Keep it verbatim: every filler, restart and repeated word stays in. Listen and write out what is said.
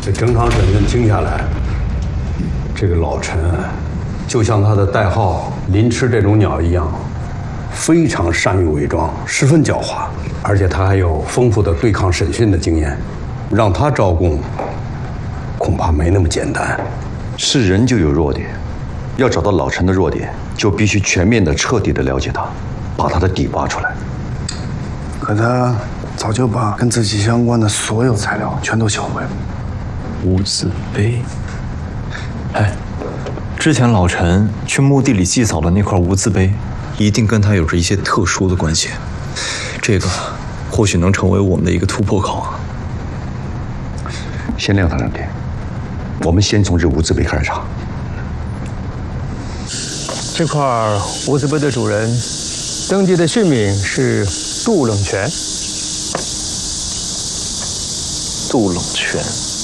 这整场审问听下来，这个老陈就像他的代号林痴这种鸟一样，非常善于伪装，十分狡猾，而且他还有丰富的对抗审讯的经验，让他招供，恐怕没那么简单。 是人就有弱点，要找到老陈的弱点，就必须全面的、彻底的了解他，把他的底挖出来。 可他早就把跟自己相关的所有材料全都销毁了。 无字碑，哎，之前老陈去墓地里祭扫的那块无字碑，一定跟他有着一些特殊的关系。这个或许能成为我们的一个突破口啊。 先晾他两天，我们先从这无字碑开始查。 这块无字碑的主人登记的姓名是杜冷泉。 杜冷泉。